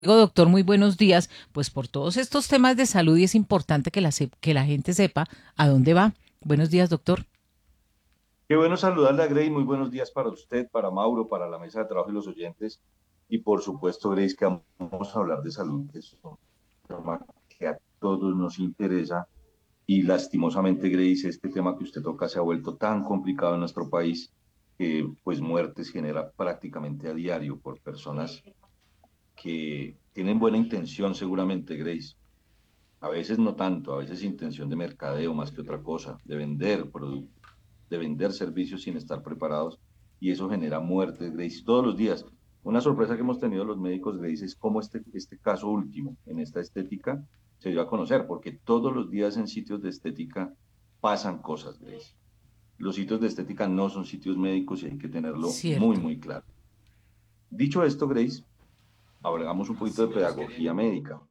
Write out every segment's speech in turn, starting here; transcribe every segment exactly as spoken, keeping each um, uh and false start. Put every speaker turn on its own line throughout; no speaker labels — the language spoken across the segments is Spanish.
Doctor, muy buenos días. Pues por todos estos temas de salud y es importante que la, sep- que la gente sepa a dónde va. Buenos días, doctor.
Qué bueno saludarla, Grace. Muy buenos días para usted, para Mauro, para la mesa de trabajo y los oyentes. Y por supuesto, Grace, que vamos a hablar de salud, que es un tema que a todos nos interesa. Y lastimosamente, Grace, este tema que usted toca se ha vuelto tan complicado en nuestro país que pues muertes genera prácticamente a diario por personas que tienen buena intención seguramente, Grace. A veces no tanto, a veces intención de mercadeo más que otra cosa, de vender productos, de vender servicios sin estar preparados, y eso genera muertes, Grace, todos los días. Una sorpresa que hemos tenido los médicos, Grace, es cómo este, este caso último en esta estética se dio a conocer, porque todos los días en sitios de estética pasan cosas, Grace. Los sitios de estética no son sitios médicos y hay que tenerlo muy,
Cierto.
muy claro. Dicho esto, Grace, hablamos un poquito de pedagogía médica.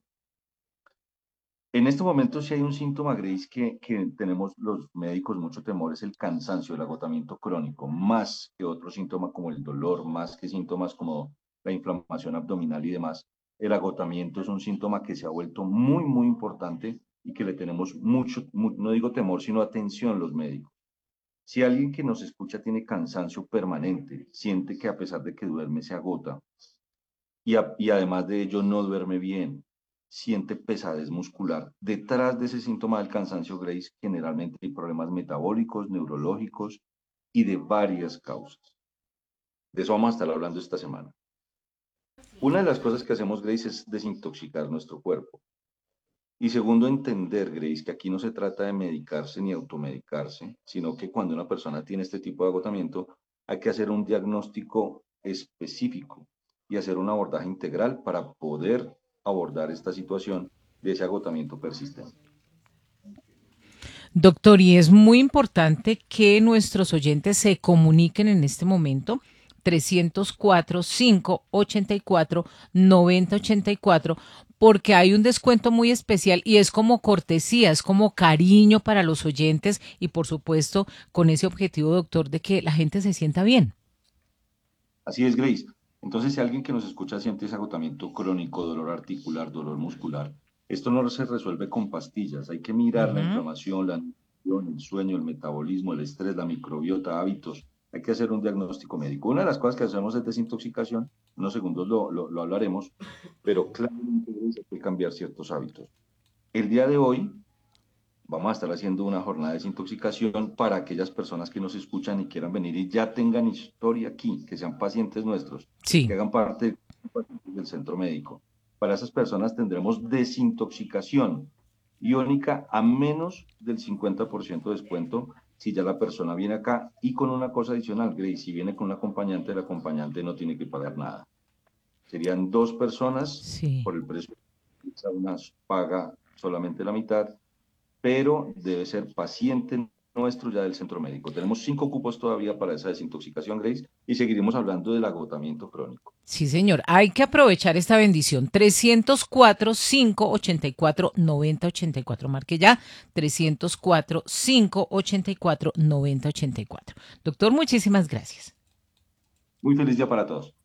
En este momento, si hay un síntoma, Grace, que, que tenemos los médicos mucho temor, es el cansancio, el agotamiento crónico, más que otros síntomas como el dolor, más que síntomas como la inflamación abdominal y demás. El agotamiento es un síntoma que se ha vuelto muy, muy importante y que le tenemos mucho, mu- no digo temor, sino atención los médicos. Si alguien que nos escucha tiene cansancio permanente, siente que a pesar de que duerme se agota, y, a- y además de ello no duerme bien, siente pesadez muscular. Detrás de ese síntoma del cansancio, Grace, generalmente hay problemas metabólicos, neurológicos y de varias causas. De eso vamos a estar hablando esta semana. Una de las cosas que hacemos, Grace, es desintoxicar nuestro cuerpo. Y segundo, entender, Grace, que aquí no se trata de medicarse ni automedicarse, sino que cuando una persona tiene este tipo de agotamiento, hay que hacer un diagnóstico específico y hacer un abordaje integral para poder abordar esta situación de ese agotamiento persistente.
Doctor, y es muy importante que nuestros oyentes se comuniquen en este momento. trescientos cuatro, cinco ochenta y cuatro, noventa ochenta y cuatro, porque hay un descuento muy especial y es como cortesía, es como cariño para los oyentes y por supuesto con ese objetivo, doctor, de que la gente se sienta bien.
Así es, Grace. Entonces, si alguien que nos escucha siente ese agotamiento crónico, dolor articular, dolor muscular, esto no se resuelve con pastillas. Hay que mirar la
Ujú.
inflamación, la nutrición, el sueño, el metabolismo, el estrés, la microbiota, hábitos. Hay que hacer un diagnóstico médico. Una de las cosas que hacemos es desintoxicación. En unos segundos lo, lo, lo hablaremos, pero claramente Grace, hay que cambiar ciertos hábitos. El día de hoy vamos a estar haciendo una jornada de desintoxicación para aquellas personas que nos escuchan y quieran venir y ya tengan historia aquí, que sean pacientes nuestros, que
Sí.
hagan parte del centro médico. Para esas personas tendremos desintoxicación iónica a menos del cincuenta por ciento de descuento si ya la persona viene acá y con una cosa adicional, Grace, si viene con un acompañante, el acompañante no tiene que pagar nada. Serían dos personas
Sí.
por el precio, una paga solamente la mitad, pero debe ser paciente nuestro ya del centro médico. Tenemos cinco cupos todavía para esa desintoxicación, Grace, y seguiremos hablando del agotamiento crónico.
Sí, señor. Hay que aprovechar esta bendición. trescientos cuatro, cinco ochenta y cuatro, noventa ochenta y cuatro. Marque ya. trescientos cuatro, cinco ochenta y cuatro, noventa ochenta y cuatro. Doctor, muchísimas gracias.
Muy feliz día para todos.